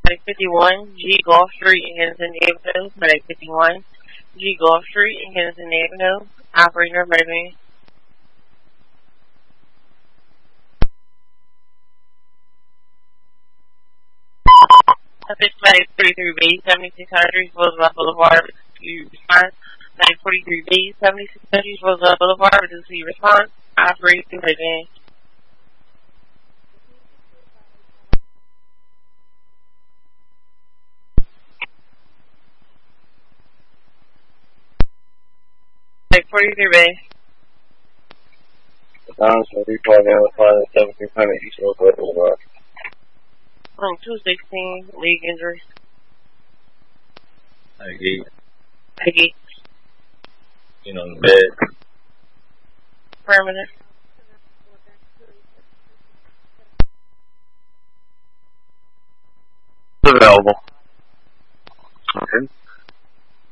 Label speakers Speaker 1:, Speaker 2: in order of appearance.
Speaker 1: Medic 51, G Gulf Street in Henderson Avenue. Medic 51, G Gulf Street in Henderson Avenue. Operator emergency. Medic 43B, 7600 Roosevelt Boulevard. Response. Medic 43B, 7600 Roosevelt Boulevard. Reduce response. Operator emergency. Medic 43B.
Speaker 2: Don's recall now flying 1700 East Roosevelt Boulevard.
Speaker 1: 216, leg injury.
Speaker 2: Peggy. You know, on the bed.
Speaker 1: Permanent.
Speaker 2: Available. Okay.